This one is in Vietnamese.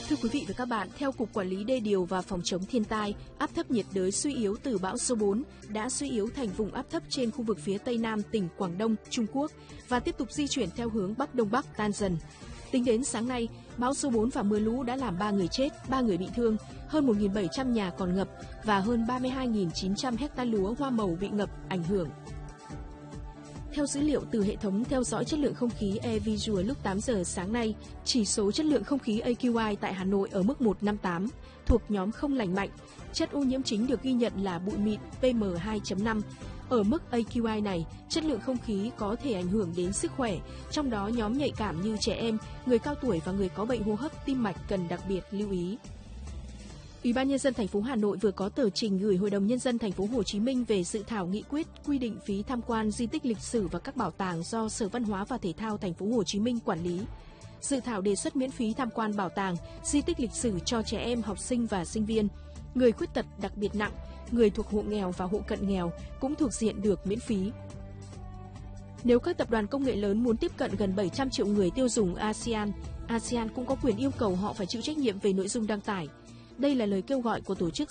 Thưa quý vị và các bạn, theo Cục Quản lý Đê điều và Phòng chống thiên tai, áp thấp nhiệt đới suy yếu từ bão số 4 đã suy yếu thành vùng áp thấp trên khu vực phía Tây Nam tỉnh Quảng Đông, Trung Quốc và tiếp tục di chuyển theo hướng Bắc Đông Bắc tan dần. Tính đến sáng nay, bão số 4 và mưa lũ đã làm 3 người chết, 3 người bị thương, hơn 1.700 nhà còn ngập và hơn 32.900 ha lúa hoa màu bị ngập, ảnh hưởng. Theo dữ liệu từ hệ thống theo dõi chất lượng không khí AirVisual lúc 8 giờ sáng nay, chỉ số chất lượng không khí AQI tại Hà Nội ở mức 158, thuộc nhóm không lành mạnh. Chất ô nhiễm chính được ghi nhận là bụi mịn PM2.5. Ở mức AQI này, chất lượng không khí có thể ảnh hưởng đến sức khỏe, trong đó nhóm nhạy cảm như trẻ em, người cao tuổi và người có bệnh hô hấp tim mạch cần đặc biệt lưu ý. Ủy ban nhân dân thành phố Hà Nội vừa có tờ trình gửi Hội đồng nhân dân thành phố Hồ Chí Minh về dự thảo nghị quyết quy định phí tham quan di tích lịch sử và các bảo tàng do Sở Văn hóa và Thể thao thành phố Hồ Chí Minh quản lý. Dự thảo đề xuất miễn phí tham quan bảo tàng, di tích lịch sử cho trẻ em, học sinh và sinh viên, người khuyết tật đặc biệt nặng, người thuộc hộ nghèo và hộ cận nghèo cũng thuộc diện được miễn phí. Nếu các tập đoàn công nghệ lớn muốn tiếp cận gần 700 triệu người tiêu dùng ASEAN cũng có quyền yêu cầu họ phải chịu trách nhiệm về nội dung đăng tải. Đây là lời kêu gọi của Tổ chức